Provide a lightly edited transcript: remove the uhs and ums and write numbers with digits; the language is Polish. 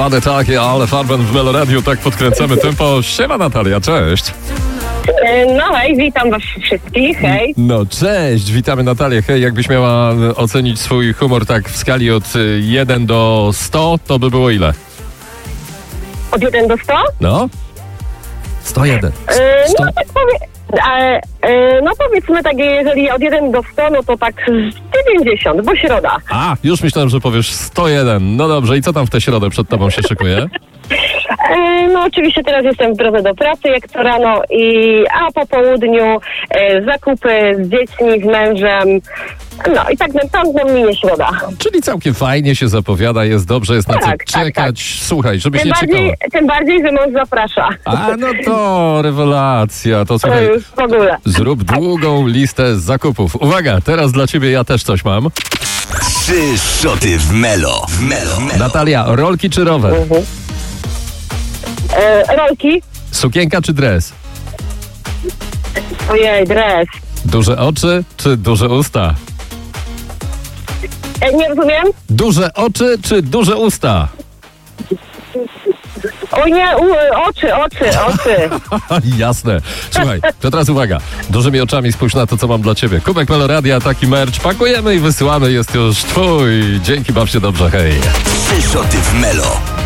Ślady takie, ale Farben w Meloradiu, tak podkręcamy tempo. Siema Natalia, cześć. No hej, witam was wszystkich, hej. No cześć, witamy Natalię. Hej, jakbyś miała ocenić swój humor tak w skali od 1 do 100, to by było ile? Od 1 do 100? No? 101. No tak no powiedzmy tak, jeżeli od 1 do 100, no to tak 90, bo środa. A, już myślałem, że powiesz 101. No dobrze, i co tam w tę środę przed tobą się szykuje? No oczywiście teraz jestem w drodze do pracy, jak to rano, a po południu zakupy z dziećmi, z mężem. No i tak nam minie środa. Czyli całkiem fajnie się zapowiada, jest dobrze, jest na co czekać. Tak. Słuchaj, żeby się ciekało. Tym bardziej, że mąż zaprasza. A no to rewelacja, to słuchaj, już w ogóle. Zrób długą listę zakupów. Uwaga, teraz dla ciebie ja też coś mam. 3 szoty w Melo. Natalia, rolki czy rower? Rolki. Sukienka czy dres? Ojej, dres. Duże oczy czy duże usta? Nie rozumiem? Duże oczy czy duże usta? O nie, oczy. Jasne. Słuchaj, to teraz uwaga. Dużymi oczami spójrz na to, co mam dla ciebie. Kubek Meloradia, taki merch. Pakujemy i wysyłamy. Jest już twój. Dzięki, baw się dobrze, hej. 3 szoty w Melo.